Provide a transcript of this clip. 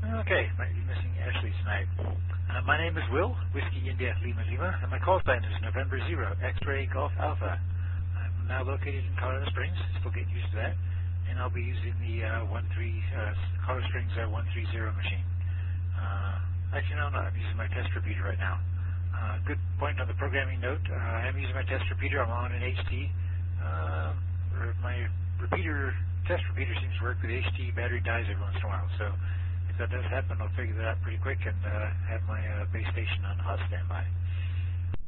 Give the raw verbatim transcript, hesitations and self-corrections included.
Okay, might be missing Ashley tonight. Uh, my name is Will, Whiskey India Lima Lima, and my call sign is November Zero, X-Ray Golf Alpha. I'm now located in Colorado Springs, still getting used to that, and I'll be using the uh, one three uh, Colorado Springs uh, one three zero machine. Uh, actually, no, no, I'm using my test repeater right now. Uh, good point on the programming note. Uh, I'm using my test repeater. I'm on an H T. Uh, my repeater test repeater seems to work, but the H T battery dies every once in a while. So if that does happen, I'll figure that out pretty quick and uh, have my uh, base station on hot standby.